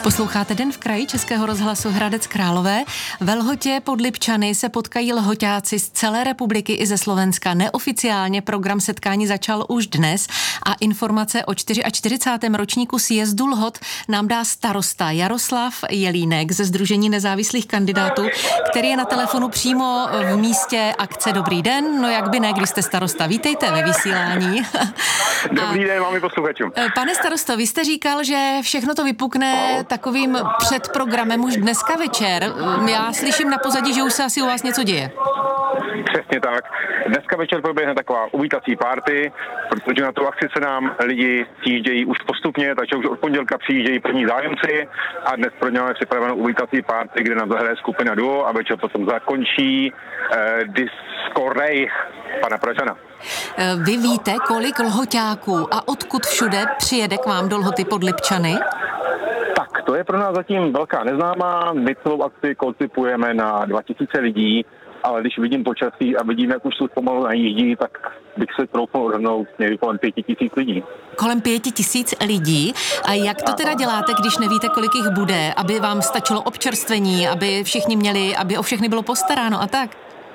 Posloucháte Den v kraji Českého rozhlasu Hradec Králové. Ve Lhotě pod Lipčany se potkají lhoťáci z celé republiky i ze Slovenska. Neoficiálně program setkání začal už dnes a informace o 44. ročníku sjezdu Lhot nám dá starosta Jaroslav Jelínek ze Sdružení nezávislých kandidátů, který je na telefonu přímo v místě akce. Dobrý den, no jak by ne, když jste starosta. Vítejte ve vysílání. Dobrý den, máme posluchačům. Pane starosto, vy jste říkal, že všechno to vypukne takovým předprogramem už dneska večer. Já slyším na pozadí, že už se asi u vás něco děje. Přesně tak. Dneska večer proběhne taková uvítací party, protože na tu akci se nám lidi přijíždějí už postupně, takže už od pondělka přijíždějí první zájemci a dnes pro ně máme připravenou uvítací party, kde nám zahraje skupina Duo a večer potom zakončí Disco Ray pana Pražana. Vy víte, kolik lhoťáků a odkud všude přijede k vám do Lhoty pod Lipčany? Tak, to je pro nás zatím velká neznámá. My celou akci koncipujeme na 2000 lidí, ale když vidím počasí a vidím, jak už jsou pomalu najíždí, tak bych se troufnul odhrnout někdy kolem 5000 lidí. Kolem 5000 lidí? A jak to teda děláte, když nevíte, kolik jich bude, aby vám stačilo občerstvení, aby všichni měli, aby o všechny bylo postaráno a tak?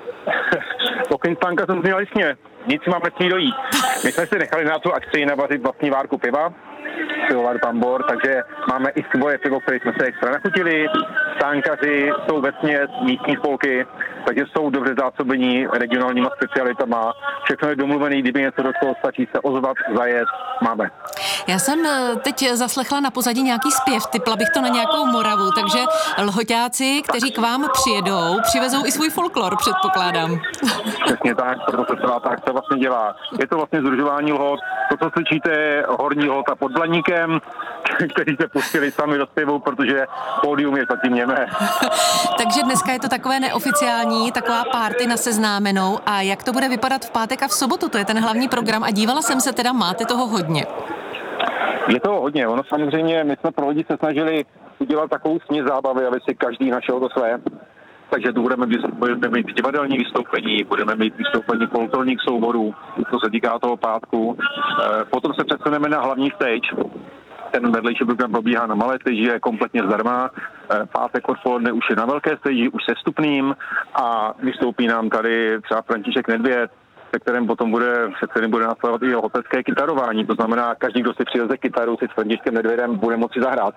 Pokynstánka jsem měl sně. Nic si máme s ní dojít. My jsme si nechali na tu akci navařit vlastní várku piva, pivovar Tambor, takže máme i svoje pivo, které jsme se extra nachutili. Stánkaři jsou vesměs místní spolky, takže jsou dobře zásobení regionálníma specialitama. Všechno je domluvený, kdyby něco došlo, stačí se ozvat, zajet, máme. Já jsem teď zaslechla na pozadí nějaký zpěv, typla bych to na nějakou Moravu, takže lhoťáci, kteří k vám přijedou, přivezou i svůj folklor, předpokládám. Přesně tak, proto se celá ta akce vlastně dělá. Je to vlastně sdružování Lhot. To, co slyšíte, je Horní Lhota pod Blaníkem, kteří se pustili sami do zpěvu, protože pódium je zatím němé. Takže dneska je to takové neoficiální, taková party na seznámenou. A jak to bude vypadat v pátek a v sobotu? To je ten hlavní program a dívala jsem se teda, máte toho hodně. Je toho hodně. Ono samozřejmě, my jsme pro lidi se snažili udělat takovou směs zábavy, aby si každý našel to své. Takže tu budeme mít divadelní vystoupení, budeme mít vystoupení folklorních souborů, to se týká toho pátku. Potom se přesuneme na hlavní stage. Ten vedlejší program probíhá na malé stage, je kompletně zdarma. Pátek odpoledne už je na velké stage, už se vstupným a vystoupí nám tady třeba František Nedvěd, se kterým bude následovat i hotecké kytarování. To znamená, každý, kdo si přiveze kytaru, si s Františkem Nedvědem bude moci zahrát.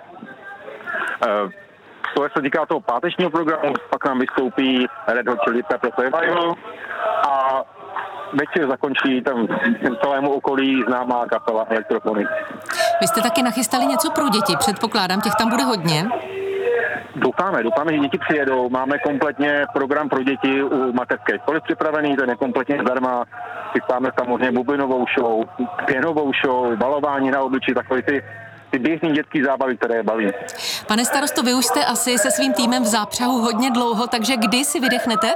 To se týká toho pátečního programu, pak nám vystoupí Red Hot Chili Peppers Revival a večer zakončí tam celému okolí známá kapela Elektrofony. Vy jste taky nachystali něco pro děti, předpokládám, těch tam bude hodně. Doufáme, že děti přijedou. Máme kompletně program pro děti u mateřské školy připravený, ten je kompletně zdarma. Chystáme samozřejmě bublinovou show, pěnovou show, balování na obliči, takové ty běžný dětský zábavy, které je baví. Pane starosto, vy už jste asi se svým týmem v zápřahu hodně dlouho, takže kdy si vydechnete?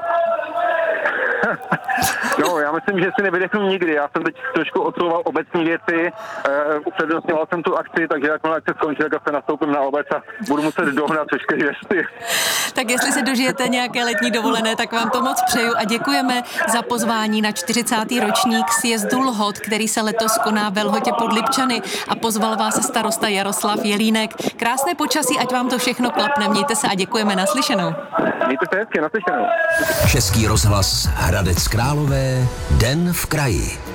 No, já myslím, že si nevydechnu nikdy. Já jsem teď trošku odsouval obecní věci, upřednostňoval jsem tu akci, takže jakmile akce skončí, tak se nastoupím na obec a budu muset dohnat všechny věci. Tak jestli se dožijete nějaké letní dovolené, tak vám to moc přeju a děkujeme za pozvání na 40. ročník sjezdu Lhot, který se letos koná ve Lhotě pod Lipčany a pozval vás starosta Jaroslav Jelínek. Krásné počasí, ať vám to všechno klapne. Mějte se a děkujeme, naslyšenou. Mějte se hezky, naslyšenou. Český rozhlas Hradec Králové, Den v kraji.